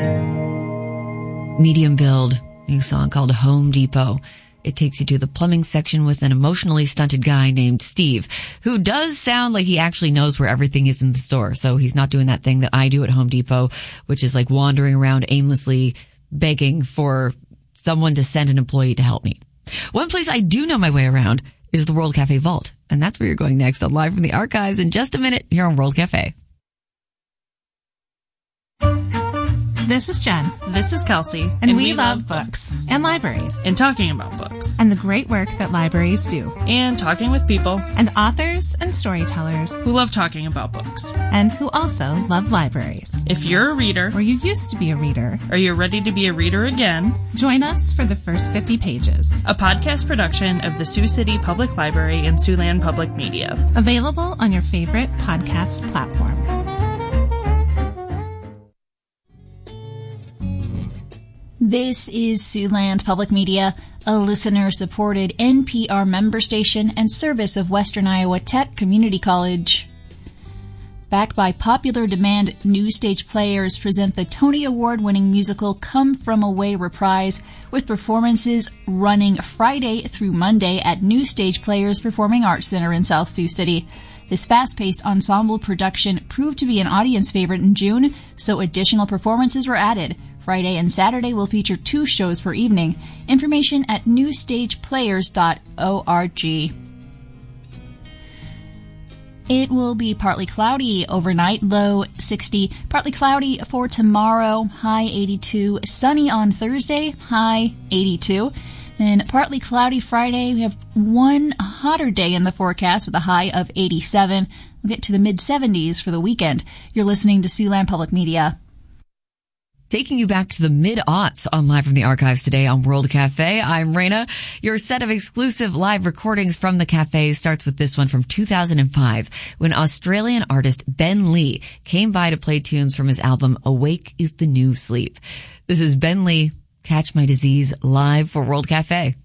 Medium Build, new song called Home Depot. It takes you to the plumbing section with an emotionally stunted guy named Steve, who does sound like he actually knows where everything is in the store. So he's not doing that thing that I do at Home Depot, which is like wandering around aimlessly begging for someone to send an employee to help me. One place I do know my way around is the World Cafe Vault. And that's where you're going next on Live from the Archives in just a minute here on World Cafe. This is Jen. This is Kelsey. And we love books and libraries. And talking about books. And the great work that libraries do. And talking with people. And authors and storytellers. Who love talking about books. And who also love libraries. If you're a reader. Or you used to be a reader. Or you're ready to be a reader again. Join us for the first 50 pages. A podcast production of the Sioux City Public Library and Siouxland Public Media. Available on your favorite podcast platform. This is Siouxland Public Media, a listener-supported NPR member station and service of Western Iowa Tech Community College. Backed by popular demand, New Stage Players present the Tony Award-winning musical Come From Away reprise, with performances running Friday through Monday at New Stage Players Performing Arts Center in South Sioux City. This fast-paced ensemble production proved to be an audience favorite in June, so additional performances were added. Friday and Saturday will feature 2 shows per evening. Information at newstageplayers.org. It will be partly cloudy overnight, low 60. Partly cloudy for tomorrow, high 82. Sunny on Thursday, high 82. And partly cloudy Friday. We have one hotter day in the forecast with a high of 87. We'll get to the mid-70s for the weekend. You're listening to Siouxland Public Media. Taking you back to the mid-aughts on Live from the Archives today on World Cafe. I'm Raina. Your set of exclusive live recordings from the cafe starts with this one from 2005 when Australian artist Ben Lee came by to play tunes from his album Awake is the New Sleep. This is Ben Lee, Catch My Disease, live for World Cafe.